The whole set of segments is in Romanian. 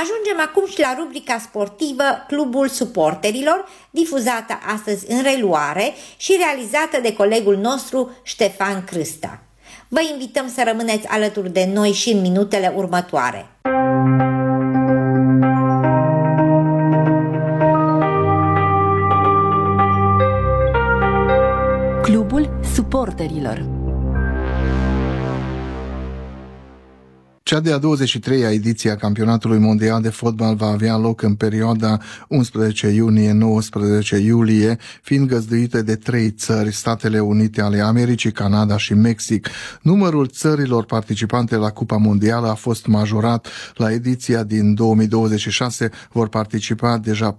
Ajungem acum și la rubrica sportivă Clubul Suporterilor, difuzată astăzi în reluare și realizată de colegul nostru Ștefan Crâsta. Vă invităm să rămâneți alături de noi și în minutele următoare. Clubul Suporterilor. Cea de-a 23-a ediție a Campionatului Mondial de Fotbal va avea loc în perioada 11 iunie-19 iulie, fiind găzduită de 3 țări, Statele Unite ale Americii, Canada și Mexic. Numărul țărilor participante la Cupa Mondială a fost majorat. La ediția din 2026 vor participa deja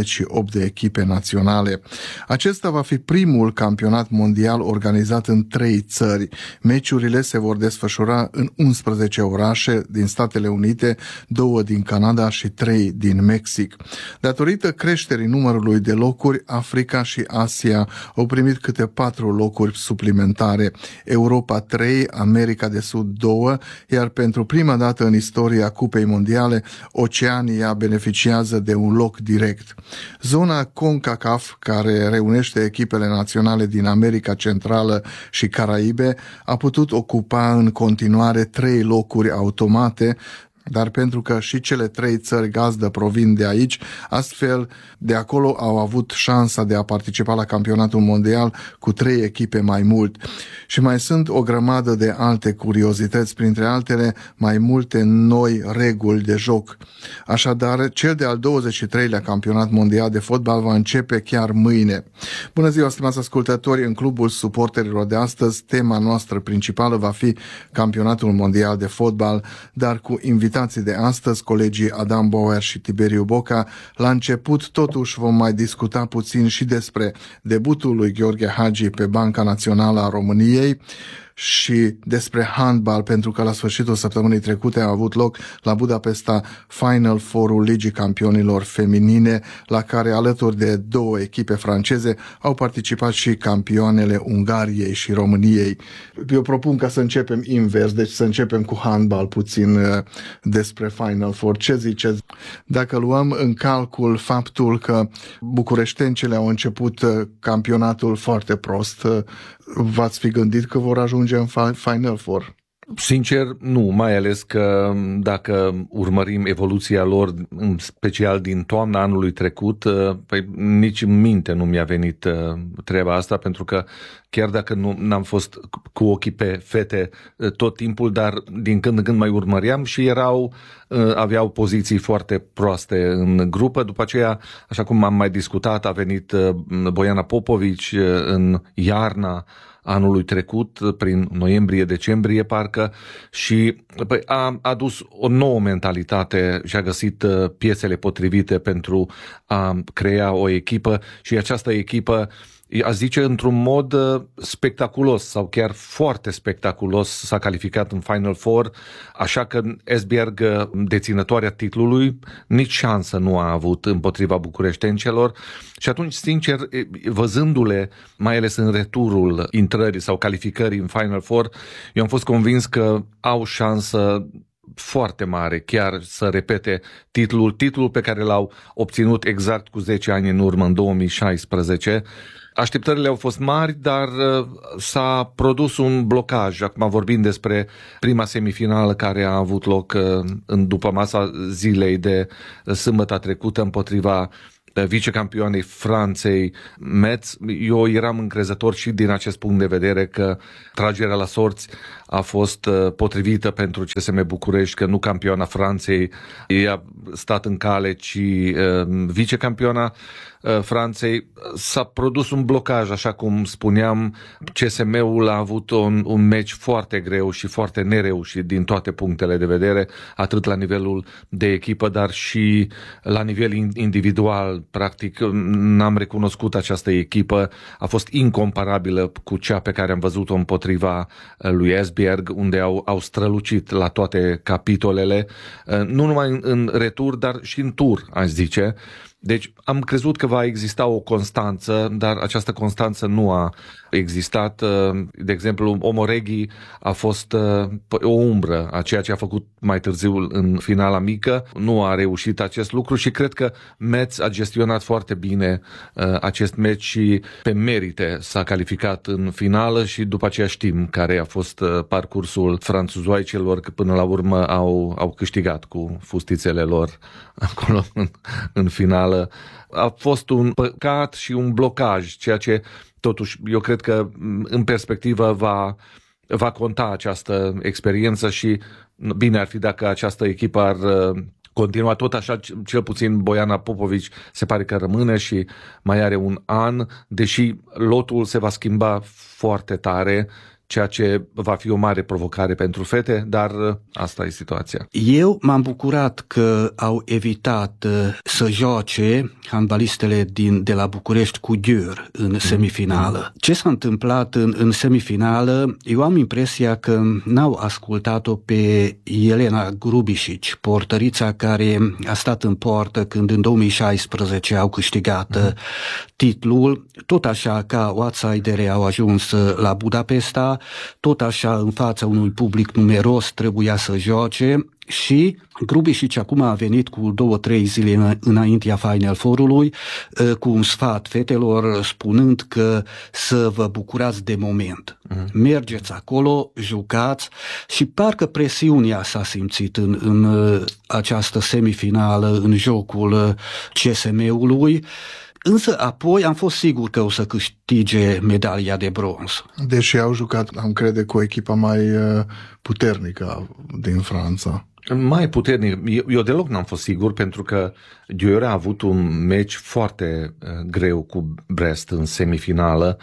48 de echipe naționale. Acesta va fi primul campionat mondial organizat în 3 țări. Meciurile se vor desfășura în 11 orașe din Statele Unite, 2 din Canada și 3 din Mexic. Datorită creșterii numărului de locuri, Africa și Asia au primit câte 4 locuri suplimentare, Europa 3, America de Sud 2, iar pentru prima dată în istoria Cupei Mondiale, Oceania beneficiază de un loc direct. Zona CONCACAF, care reunește echipele naționale din America Centrală și Caraibe, a putut ocupa în continuare 3 locuri automate, dar pentru că și cele 3 țări gazdă provin de aici, astfel de acolo au avut șansa de a participa la campionatul mondial cu 3 echipe mai mult. Și mai sunt o grămadă de alte curiozități, printre altele mai multe noi reguli de joc. Așadar, cel de-al 23-lea campionat mondial de fotbal va începe chiar mâine. Bună ziua, stimați ascultători! În Clubul Suporterilor de astăzi, tema noastră principală va fi campionatul mondial de fotbal, dar cu invitații de astăzi, colegii Adam Bauer și Tiberiu Boca. La început, totuși, vom mai discuta puțin și despre debutul lui Gheorghe Hagi pe Banca Națională a României și despre handbal, pentru că la sfârșitul săptămânii trecute a avut loc la Budapesta Final Four-ul Ligii Campionilor Feminine, la care alături de 2 echipe franceze au participat și campioanele Ungariei și României. Eu propun ca să începem invers, deci să începem cu handbal puțin despre Final Four. Ce ziceți? Dacă luăm în calcul faptul că bucureștencele au început campionatul foarte prost, v-ați fi gândit că vor ajunge în Final Four? Sincer, nu, mai ales că dacă urmărim evoluția lor, în special din toamna anului trecut, păi nici în minte nu mi-a venit treaba asta, pentru că chiar dacă n-am fost cu ochii pe fete tot timpul, dar din când în când mai urmăream și aveau poziții foarte proaste în grupă. După aceea, așa cum am mai discutat, a venit Bojana Popovici în iarna anului trecut, prin noiembrie-decembrie parcă, și a adus o nouă mentalitate și a găsit piesele potrivite pentru a crea o echipă și această echipă, aș zice, într-un mod spectaculos sau chiar foarte spectaculos s-a calificat în Final Four, așa că Esbjerg, deținătoarea titlului, nici șansă nu a avut împotriva bucureștencelor și atunci, sincer, văzându-le, mai ales în returul intrării sau calificării în Final Four, eu am fost convins că au șansă foarte mare chiar să repete titlul pe care l-au obținut exact cu 10 ani în urmă, în 2016. Așteptările au fost mari, dar s-a produs un blocaj. Acum vorbim despre prima semifinală care a avut loc în după masa zilei de sâmbătă trecută împotriva vicecampioanei Franței, Metz. Eu eram încrezător și din acest punct de vedere că tragerea la sorți a fost potrivită pentru CSM București, că nu campioana Franței i-a stat în cale, ci vicecampioana Franței. S-a produs un blocaj, așa cum spuneam. CSM-ul a avut un meci foarte greu și foarte nereușit din toate punctele de vedere, atât la nivelul de echipă, dar și la nivel individual. Practic, n-am recunoscut această echipă. A fost incomparabilă cu cea pe care am văzut-o împotriva lui Esbjerg, unde au strălucit la toate capitolele, nu numai în retur, dar și în tur, aș zice. Deci am crezut că va exista o constanță, dar această constanță nu a existat. De exemplu, Omoreghi a fost o umbră a ceea ce a făcut mai târziu în finala mică. Nu a reușit acest lucru și cred că Metz a gestionat foarte bine acest meci și pe merite s-a calificat în finală și după aceea știm care a fost parcursul franțuzoaicelor, că până la urmă au câștigat cu fustițele lor acolo în finală. A fost un păcat și un blocaj, ceea ce totuși eu cred că în perspectivă va conta această experiență și bine ar fi dacă această echipă ar continua tot așa, cel puțin Bojana Popovici se pare că rămâne și mai are un an, deși lotul se va schimba foarte tare, ceea ce va fi o mare provocare pentru fete, dar asta e situația. Eu m-am bucurat că au evitat să joace handbalistele de la București cu Győr în semifinală. Ce s-a întâmplat în semifinală? Eu am impresia că n-au ascultat-o pe Elena Grubisic, portărița care a stat în poartă când în 2016 au câștigat titlul. Tot așa ca outsidere au ajuns la Budapesta, tot așa în fața unui public numeros trebuia să joace și Grubisic acum a venit cu 2-3 zile înaintea Final Four-ului cu un sfat fetelor spunând că să vă bucurați de moment. Mergeți acolo, jucați și parcă presiunea s-a simțit în această semifinală, în jocul CSM-ului. Însă apoi am fost sigur că o să câștige medalia de bronz. Deși au jucat, am crede, cu echipa mai puternică din Franța. Mai puternic. Eu deloc n-am fost sigur pentru că Győr a avut un meci foarte greu cu Brest în semifinală.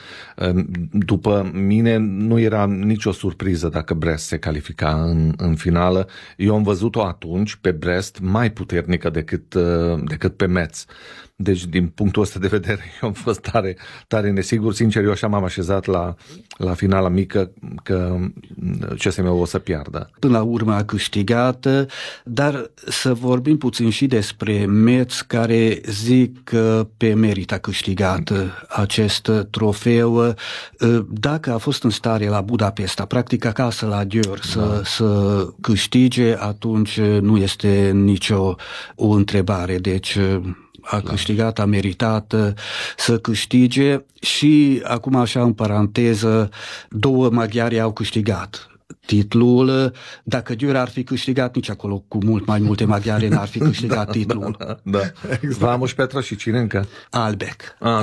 După mine nu era nicio surpriză dacă Brest se califica în finală. Eu am văzut-o atunci pe Brest mai puternică decât pe Metz. Deci, din punctul ăsta de vedere, eu am fost tare nesigur. Sincer, eu așa m-am așezat la finala mică că CSM-ul o să piardă. Până la urmă a câștigat, dar să vorbim puțin și despre Metz, care zic că pe merit a câștigat acest trofeu. Dacă a fost în stare la Budapesta, practic acasă la Győr, să câștige, atunci nu este nicio o întrebare. Deci a câștigat, a meritat să câștige și acum așa în paranteză, 2 maghiari au câștigat titlul. Dacă Győr ar fi câștigat, nici acolo cu mult mai multe maghiare n-ar fi câștigat titlul. Da. Exact. Vamos Petra și cine încă? Albec.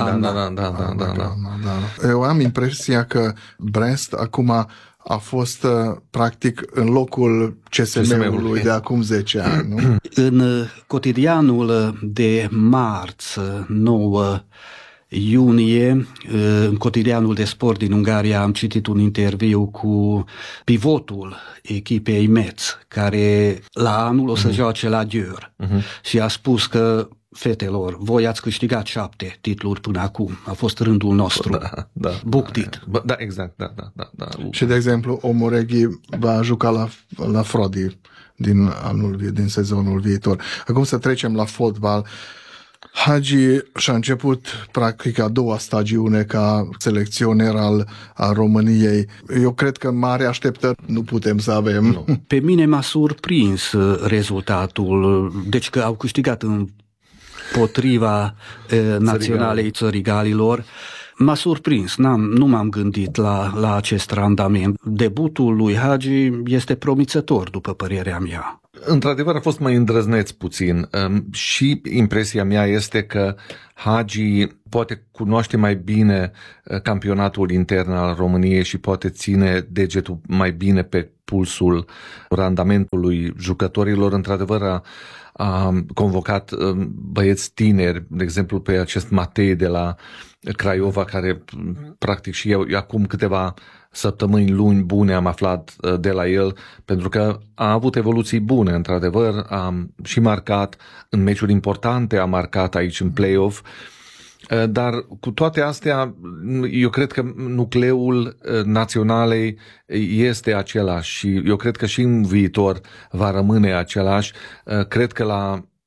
Da. Eu am impresia că Brest acum a fost practic în locul CSM-ului de acum 10 ani, nu? În cotidianul de marți, 9 iunie, în cotidianul de sport din Ungaria, am citit un interviu cu pivotul echipei Metz, care la anul o să joace la Győr și a spus că fetelor, voi ați câștigat 7 titluri până acum. A fost rândul nostru. Buctit. Da, exact. Da. Și, de exemplu, Omoreghi va juca la Frodi din sezonul viitor. Acum să trecem la fotbal. Hagi și-a început practic a doua stagiune ca selecționer al României. Eu cred că mari așteptări nu putem să avem. Nu. Pe mine m-a surprins rezultatul. Deci că au câștigat împotriva naționalei țării Galilor. M-a surprins, nu m-am gândit la acest randament. Debutul lui Hagi este promițător, după părerea mea. Într-adevăr a fost mai îndrăzneț puțin și impresia mea este că Hagi poate cunoaște mai bine campionatul intern al României și poate ține degetul mai bine pe pulsul randamentului jucătorilor. Într-adevăr a convocat băieți tineri, de exemplu pe acest Matei de la Craiova, care practic și eu acum câteva săptămâni, luni bune am aflat de la el, pentru că a avut evoluții bune, într-adevăr, a și marcat în meciuri importante, a marcat aici în play-off, dar cu toate astea, eu cred că nucleul naționalei este același și eu cred că și în viitor va rămâne același. Cred că la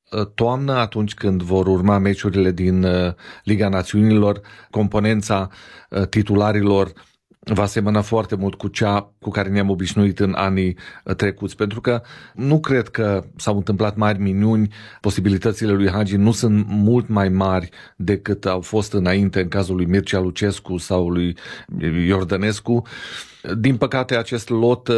toamnă, atunci când vor urma meciurile din Liga Națiunilor, componența titularilor va semăna foarte mult cu cea cu care ne-am obișnuit în anii trecuți, pentru că nu cred că s-au întâmplat mari minuni, posibilitățile lui Hagi nu sunt mult mai mari decât au fost înainte în cazul lui Mircea Lucescu sau lui Iordănescu. Din păcate, acest lot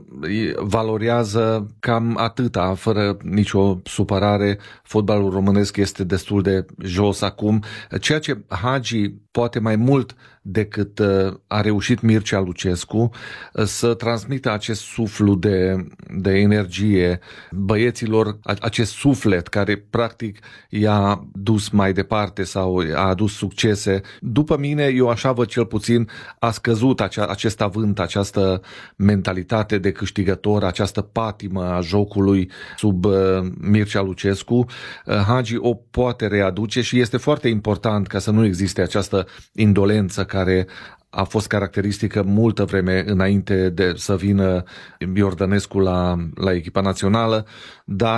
valorează cam atâta, fără nicio supărare. Fotbalul românesc este destul de jos acum. Ceea ce Hagi poate mai mult decât a reușit Mircea Lucescu să transmită acest suflu de energie băieților, acest suflet care practic i-a dus mai departe sau a adus succese. După mine, eu așa văd cel puțin, a scăzut acest avânt, această mentalitate de câștigător, această patimă a jocului sub Mircea Lucescu. Hagi o poate readuce și este foarte important ca să nu existe această indolență care a fost caracteristică multă vreme înainte de să vină Iordănescu la echipa națională, dar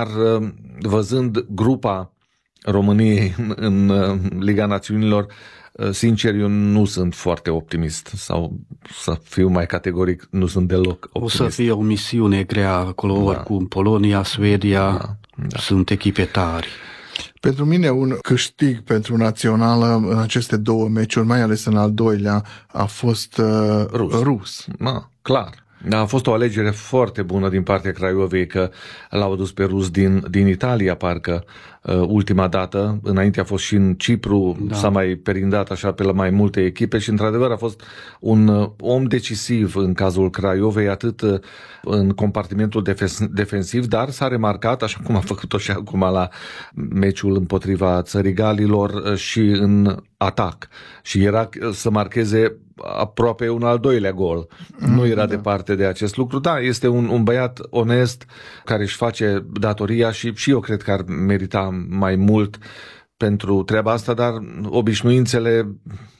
văzând grupa României în Liga Națiunilor, sincer, eu nu sunt foarte optimist sau să fiu mai categoric, nu sunt deloc optimist. O să fie o misiune grea acolo, oricum Polonia, Suedia, sunt echipe tari. Pentru mine un câștig pentru națională în aceste două meciuri, mai ales în al doilea, a fost rus. Clar. A fost o alegere foarte bună din partea Craiovei că l-au adus pe rus din Italia, parcă ultima dată. Înainte a fost și în Cipru, s-a mai perindat așa pe la mai multe echipe și într-adevăr a fost un om decisiv în cazul Craiovei, atât în compartimentul defensiv, dar s-a remarcat, așa cum a făcut-o și acum la meciul împotriva Țării Galilor, și în atac. Și era să marcheze aproape un al doilea gol. Nu era departe de acest lucru. Da, este un băiat onest care își face datoria și eu cred că ar merita mai mult pentru treaba asta, dar obișnuințele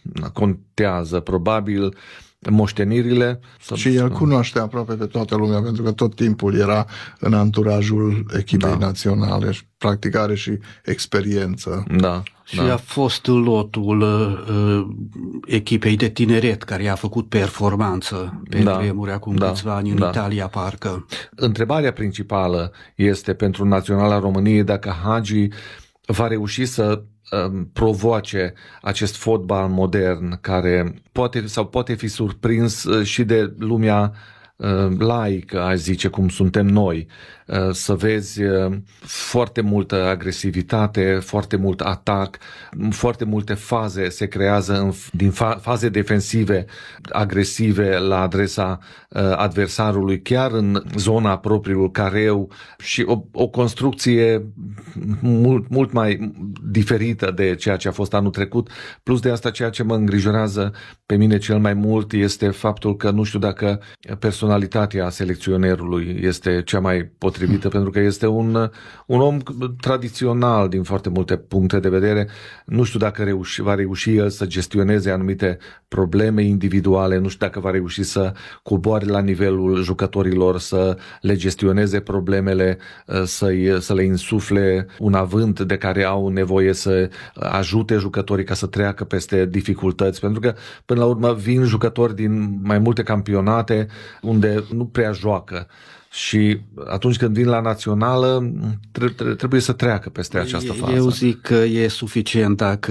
contează. Probabil moștenirile. Și el cunoaște aproape pe toată lumea, pentru că tot timpul era în anturajul echipei naționale și practic are și experiență. Da. Și a fost lotul echipei de tineret care i-a făcut performanță pe vremuri acum câțiva ani în Italia, parcă. Întrebarea principală este pentru Naționala României dacă Hagi va reuși să provoace acest fotbal modern care poate fi surprins și de lumea laică, aș zice, cum suntem noi. Să vezi foarte multă agresivitate, foarte mult atac, foarte multe faze se creează din faze defensive agresive la adresa adversarului, chiar în zona propriului careu, și o construcție mult mai diferită de ceea ce a fost anul trecut. Plus de asta, ceea ce mă îngrijorează pe mine cel mai mult este faptul că nu știu dacă personalitatea selecționerului este cea mai potrivită, pentru că este un om tradițional din foarte multe puncte de vedere. Nu știu dacă va reuși el să gestioneze anumite probleme individuale, nu știu dacă va reuși să coboare la nivelul jucătorilor, să le gestioneze problemele, să le insufle un avânt de care au nevoie, să ajute jucătorii ca să treacă peste dificultăți, pentru că până la urmă vin jucători din mai multe campionate unde nu prea joacă. Și atunci când vin la națională, trebuie să treacă peste această fază. Eu zic că e suficient dacă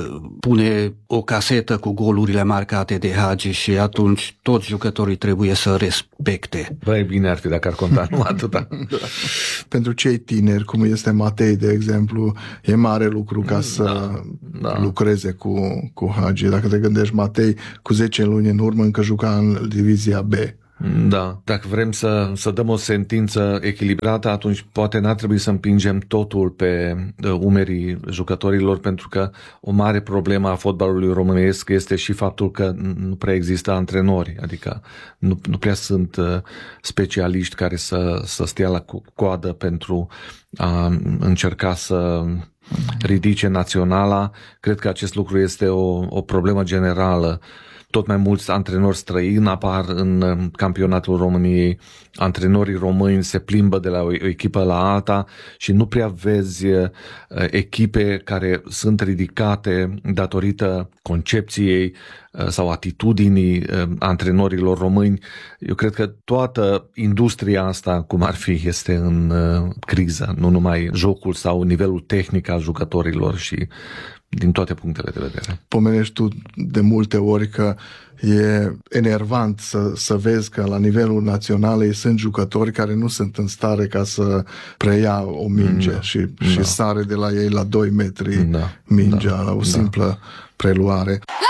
pune o casetă cu golurile marcate de Hagi și atunci toți jucătorii trebuie să respecte. Băi, bine ar fi dacă ar conta numai atâta. Pentru cei tineri, cum este Matei, de exemplu, e mare lucru ca să lucreze cu Hagi. Dacă te gândești, Matei cu 10 luni în urmă încă juca în divizia B. Da, dacă vrem să dăm o sentință echilibrată, atunci poate n-ar trebui să împingem totul pe umerii jucătorilor, pentru că o mare problemă a fotbalului românesc este și faptul că nu prea există antrenori, adică nu prea sunt specialiști care să stea la coadă pentru a încerca să ridice naționala. Cred că acest lucru este o problemă generală tot mai mulți antrenori străini apar în campionatul României, antrenorii români se plimbă de la o echipă la alta și nu prea vezi echipe care sunt ridicate datorită concepției sau atitudinii antrenorilor români. Eu cred că toată industria asta, cum ar fi, este în criză, nu numai jocul sau nivelul tehnic al jucătorilor și din toate punctele de vedere. Pomenești tu de multe ori că e enervant să vezi că la nivelul național sunt jucători care nu sunt în stare ca să preia o minge și sare de la ei la 2 metri mingea la o simplă preluare.